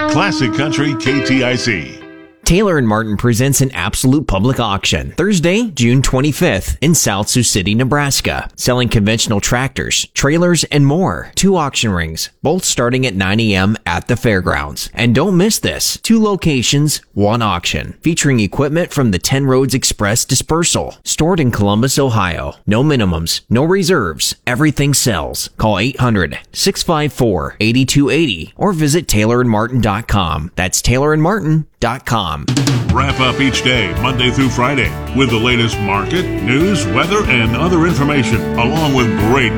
Classic Country KTIC. Taylor & Martin presents an absolute public auction Thursday, June 25th in South Sioux City, Nebraska. Selling conventional tractors, trailers, and more. 2 auction rings, both starting at 9 a.m. at the fairgrounds. And don't miss this. 2 locations, 1 auction. Featuring equipment from the 10 Roads Express Dispersal. Stored in Columbus, Ohio. No minimums, no reserves. Everything sells. Call 800-654-8280 or visit TaylorandMartin.com. That's TaylorandMartin.com. Wrap up each day, Monday through Friday, with the latest market, news, weather, and other information, along with great